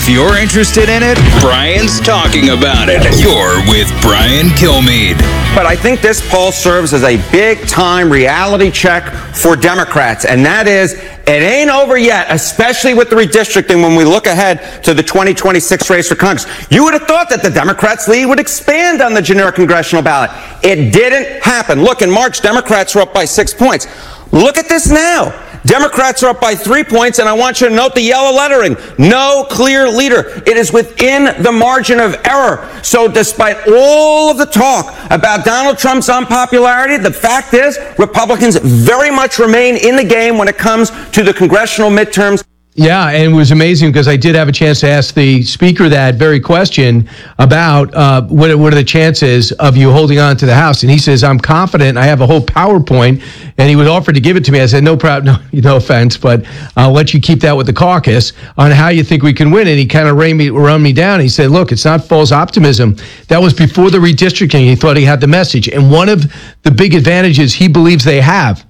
If you're interested in it, Brian's talking about it. You're with Brian Kilmeade. But I think this poll serves as a big-time reality check for Democrats, and that is, it ain't over yet, especially with the redistricting when we look ahead to the 2026 race for Congress. You would have thought that the Democrats' lead would expand on the generic congressional ballot. It didn't happen. Look, in March, Democrats were up by 6 points. Look at this now. Democrats are up by 3 points, and I want you to note the yellow lettering. No clear leader. It is within the margin of error. So despite all of the talk about Donald Trump's unpopularity, the fact is Republicans very much remain in the game when it comes to the congressional midterms. Yeah, and it was amazing because I did have a chance to ask the speaker that very question about what are the chances of you holding on to the House. And he says, I'm confident. I have a whole PowerPoint. And he would offer to give it to me. I said, no problem, no offense, but I'll let you keep that with the caucus on how you think we can win. And he kind of run me down. He said, look, it's not false optimism. That was before the redistricting. He thought he had the message. And one of the big advantages he believes they have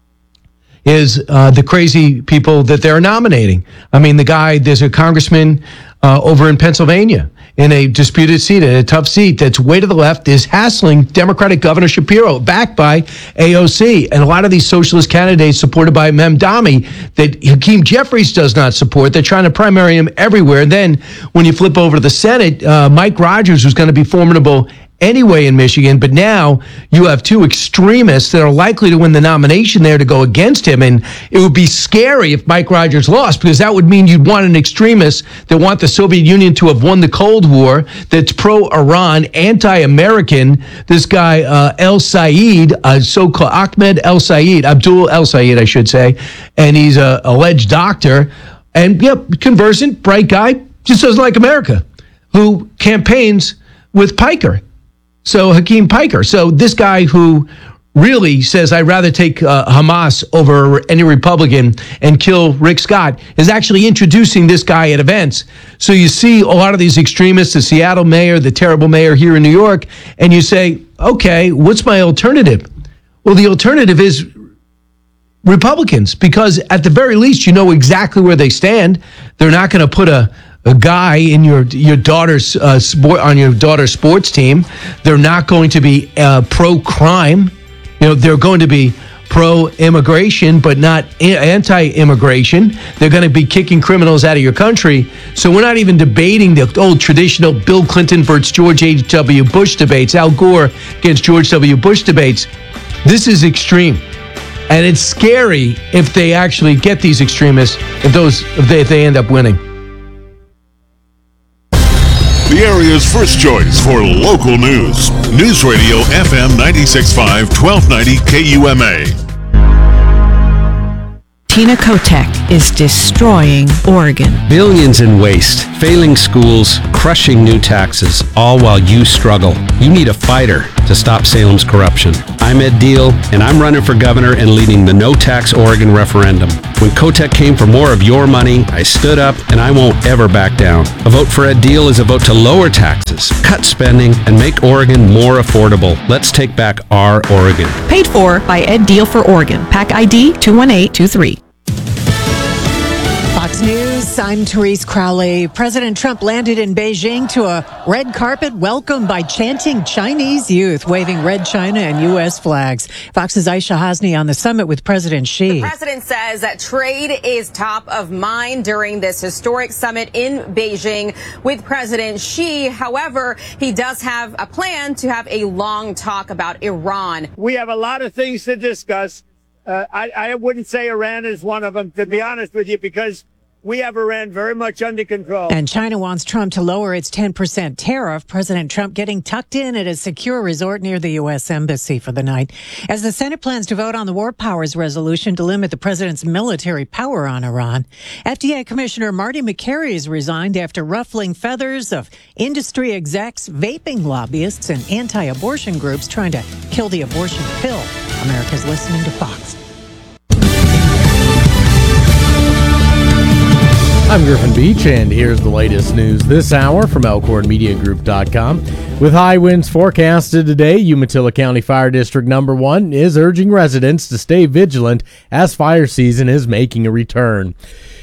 is the crazy people that they're nominating. I mean, there's a congressman over in Pennsylvania in a disputed seat, in a tough seat that's way to the left, is hassling Democratic Governor Shapiro, backed by AOC. And a lot of these socialist candidates supported by Mamdani that Hakeem Jeffries does not support. They're trying to primary him everywhere. And then when you flip over to the Senate, Mike Rogers, who's going to be formidable anyway in Michigan, but now you have two extremists that are likely to win the nomination there to go against him, and it would be scary if Mike Rogers lost, because that would mean you'd want an extremist that want the Soviet Union to have won the Cold War, that's pro-Iran, anti-American, this guy El Sayed, so-called Ahmed El Sayed, Abdul El Sayed, I should say, and he's an alleged doctor, and conversant, bright guy, just doesn't like America, who campaigns with Piker. So Hakeem Piker. So this guy who really says, I'd rather take Hamas over any Republican and kill Rick Scott, is actually introducing this guy at events. So you see a lot of these extremists, the Seattle mayor, the terrible mayor here in New York, and you say, okay, what's my alternative? Well, the alternative is Republicans, because at the very least, you know exactly where they stand. They're not going to put a guy in your daughter's on your daughter's sports team. They're not going to be pro-crime. They're going to be pro-immigration, but not anti-immigration. They're going to be kicking criminals out of your country. So we're not even debating the old traditional Bill Clinton versus George H.W. Bush debates, Al Gore against George W. Bush debates. This is extreme. And it's scary if they actually get these extremists, if they end up winning. The area's first choice for local news. News Radio FM 96.5, 1290 KUMA. Tina Kotek is destroying Oregon. Billions in waste, failing schools, crushing new taxes, all while you struggle. You need a fighter to stop Salem's corruption. I'm Ed Deal, and I'm running for governor and leading the No Tax Oregon referendum. When Kotek came for more of your money, I stood up, and I won't ever back down. A vote for Ed Deal is a vote to lower taxes, cut spending, and make Oregon more affordable. Let's take back our Oregon. Paid for by Ed Deal for Oregon. PAC ID 21823. Fox News, I'm Therese Crowley. President Trump landed in Beijing to a red carpet welcome by chanting Chinese youth, waving red China and U.S. flags. Fox's Aisha Hasni on the summit with President Xi. The president says that trade is top of mind during this historic summit in Beijing with President Xi. However, he does have a plan to have a long talk about Iran. We have a lot of things to discuss. I wouldn't say Iran is one of them, to be honest with you, because we have Iran very much under control. And China wants Trump to lower its 10% tariff. President Trump getting tucked in at a secure resort near the U.S. Embassy for the night. As the Senate plans to vote on the War Powers Resolution to limit the president's military power on Iran, FDA Commissioner Marty Makary has resigned after ruffling feathers of industry execs, vaping lobbyists, and anti-abortion groups trying to kill the abortion pill. America's listening to Fox. I'm Griffin Beach, and here's the latest news this hour from ElkhornMediaGroup.com. With high winds forecasted today, Umatilla County Fire District Number 1 is urging residents to stay vigilant as fire season is making a return.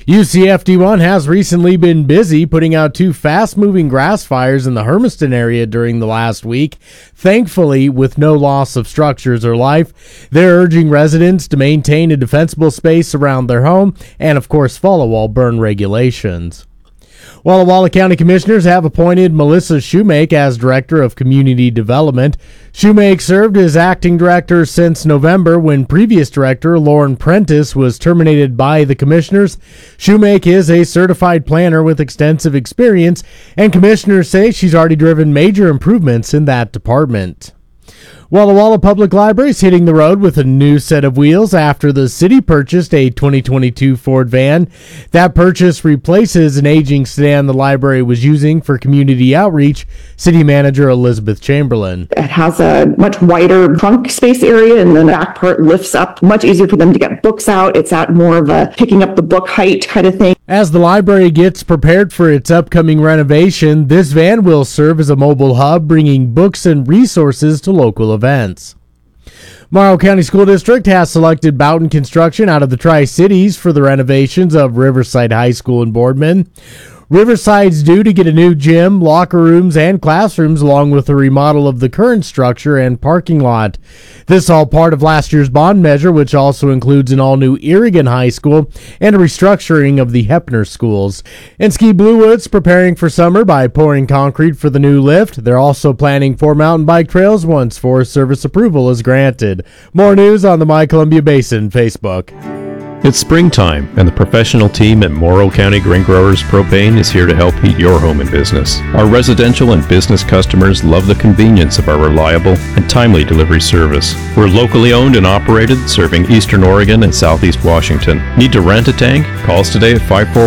UCFD1 has recently been busy putting out 2 fast-moving grass fires in the Hermiston area during the last week, thankfully with no loss of structures or life. They're urging residents to maintain a defensible space around their home and, of course, follow all burn regulations. Walla Walla County Commissioners have appointed Melissa Shoemake as Director of Community Development. Shoemake served as acting director since November when previous director Lauren Prentice was terminated by the commissioners. Shoemake is a certified planner with extensive experience, and commissioners say she's already driven major improvements in that department. Walla Walla Public Library is hitting the road with a new set of wheels after the city purchased a 2022 Ford van. That purchase replaces an aging sedan the library was using for community outreach, City Manager Elizabeth Chamberlain. It has a much wider trunk space area, and then the back part lifts up. Much easier for them to get books out. It's at more of a picking up the book height kind of thing. As the library gets prepared for its upcoming renovation, this van will serve as a mobile hub, bringing books and resources to local events. Morrow County School District has selected Boughton Construction out of the Tri-Cities for the renovations of Riverside High School in Boardman. Riverside's due to get a new gym, locker rooms, and classrooms, along with a remodel of the current structure and parking lot. This all part of last year's bond measure, which also includes an all-new Irrigan High School and a restructuring of the Hepner schools. And Ski Blue Woods preparing for summer by pouring concrete for the new lift. They're also planning 4 mountain bike trails once Forest Service approval is granted. More news on the My Columbia Basin Facebook. It's springtime, and the professional team at Morrow County Grain Growers Propane is here to help heat your home and business. Our residential and business customers love the convenience of our reliable and timely delivery service. We're locally owned and operated, serving Eastern Oregon and Southeast Washington. Need to rent a tank? Call us today at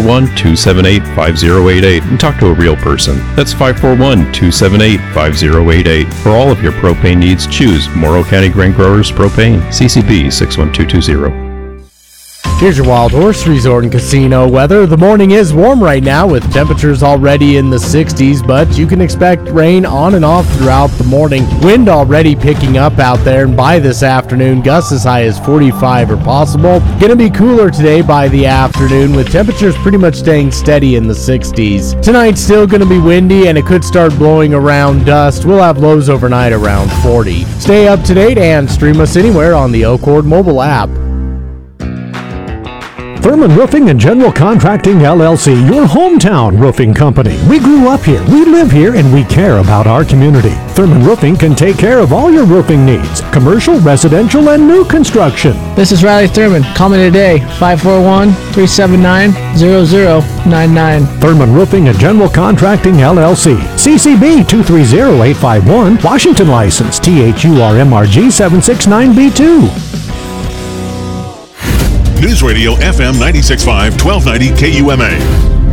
541-278-5088 and talk to a real person. That's 541-278-5088. For all of your propane needs, choose Morrow County Grain Growers Propane, CCB 61220. Here's your Wild Horse Resort and Casino weather. The morning is warm right now with temperatures already in the 60s, but you can expect rain on and off throughout the morning. Wind already picking up out there, and by this afternoon, gusts as high as 45 are possible. Gonna be cooler today by the afternoon with temperatures pretty much staying steady in the 60s. Tonight's still gonna be windy and it could start blowing around dust. We'll have lows overnight around 40. Stay up to date and stream us anywhere on the Elkhorn mobile app. Thurman Roofing and General Contracting, LLC, your hometown roofing company. We grew up here, we live here, and we care about our community. Thurman Roofing can take care of all your roofing needs, commercial, residential, and new construction. This is Riley Thurman. Call me today, 541-379-0099. Thurman Roofing and General Contracting, LLC, CCB 230851, Washington license, THURMRG 769B2. News Radio FM 96.5, 1290 KUMA.